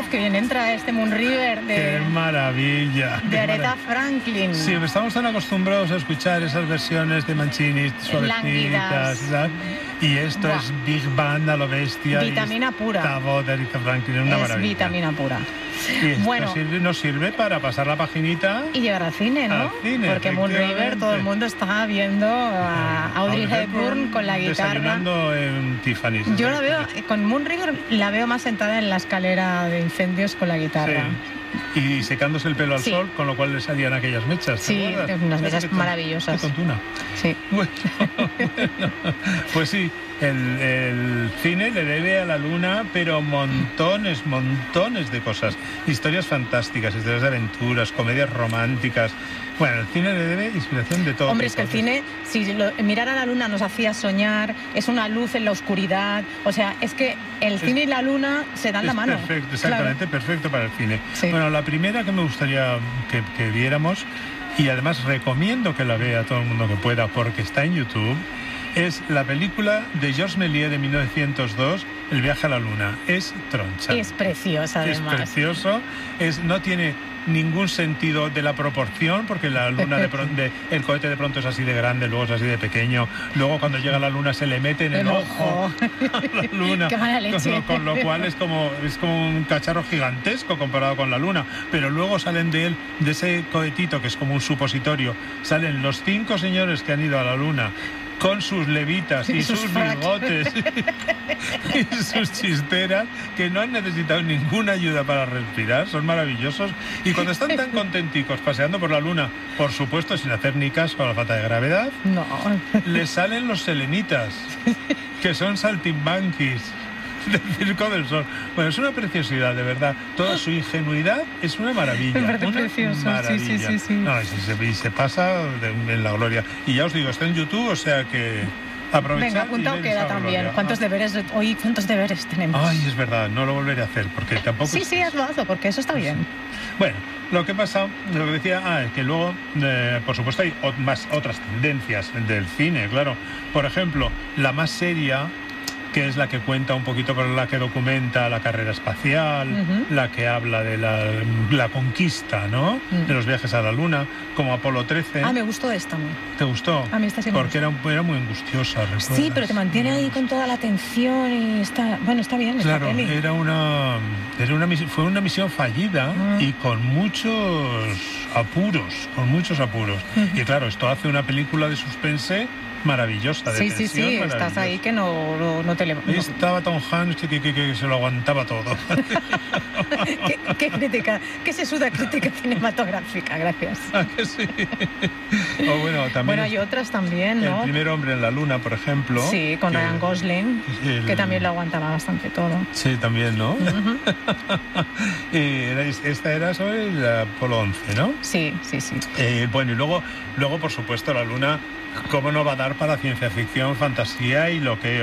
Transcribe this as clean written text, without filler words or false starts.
que bien entra este Moon River ¡Qué maravilla! de Aretha Franklin. Sí, estamos tan acostumbrados a escuchar esas versiones de Mancini suavecitas, ¿sabes? Y esto es Big Band a lo bestia. Vitamina pura. Esta voz de Aretha Franklin es una maravilla. Vitamina pura. Y esto nos sirve para pasar la paginita y llegar al cine, ¿no? Al cine, porque Moon River, todo el mundo está viendo a Audrey Hepburn con la guitarra. Desayunando en Tiffany's. Yo la veo, con Moon River la veo más sentada en la escalera de incendios con la guitarra. Sí. Y secándose el pelo al sol, con lo cual le salían aquellas mechas. Sí, unas mechas maravillosas. Qué tontuna. Sí. Bueno, pues sí, el cine le debe a la Luna, pero montones de cosas. Historias fantásticas, historias de aventuras, comedias románticas. Bueno, el cine le debe inspiración de todo. Hombre, es que el cine, si mirar a la luna nos hacía soñar, es una luz en la oscuridad. O sea, es que el cine y la luna se dan la mano. Perfecto, exactamente, claro. Perfecto para el cine. Sí. Bueno, la primera que me gustaría que viéramos, y además recomiendo que la vea todo el mundo que pueda, porque está en YouTube, es la película de Georges Méliès de 1902, El viaje a la luna. Es troncha. Es preciosa, además. Es precioso, no tiene ningún sentido de la proporción, porque la luna el cohete de pronto es así de grande, luego es así de pequeño, luego cuando llega la luna se le mete en el ojo a la luna. Qué mala leche. Con lo cual es como un cacharro gigantesco comparado con la luna, pero luego salen de ese cohetito que es como un supositorio, salen los 5 señores que han ido a la luna con sus levitas y sus bigotes y sus chisteras, que no han necesitado ninguna ayuda para respirar, son maravillosos. Y cuando están tan contenticos paseando por la luna, por supuesto sin hacer ni caso a la falta de gravedad, les salen los selenitas, que son saltimbanquis del Circo del Sol. Bueno, es una preciosidad, de verdad. Toda su ingenuidad es una maravilla. Me parece precioso, maravilla. Sí. No, y se pasa en la gloria. Y ya os digo, está en YouTube, o sea que aprovechad. Venga, apuntado queda también. ¿Cuántos deberes tenemos? Ay, es verdad, no lo volveré a hacer, porque tampoco... Sí, hazlo, porque eso está bien. Bueno, lo que pasa, lo que decía, es que luego, por supuesto, hay otras tendencias del cine, claro. Por ejemplo, la más seria, que es la que cuenta un poquito, por la que documenta la carrera espacial, la que habla de la conquista, ¿no? De los viajes a la Luna, como Apolo 13. Me gustó esta. ¿Te gustó? A mí esta sí me Porque gustó. era muy angustiosa, ¿recuerdas? Sí, pero te mantiene ahí con toda la atención y está bien. Claro, esta peli. fue una misión fallida y con muchos apuros. Y claro, esto hace una película de suspense maravillosa, de tensión, sí, estás ahí que no te levantas. Estaba Tom Hanks que se lo aguantaba todo. ¿Qué crítica? ¿Qué se suda crítica cinematográfica? Gracias. Que sí. También hay otras también, ¿no? El primer hombre en la luna, por ejemplo. Sí, con Ryan Gosling, que también lo aguantaba bastante todo. Sí, también, ¿no? Esta era sobre el Apolo 11, ¿no? Sí. Y luego, por supuesto, la luna, ¿cómo no va a dar para ciencia ficción, fantasía y lo que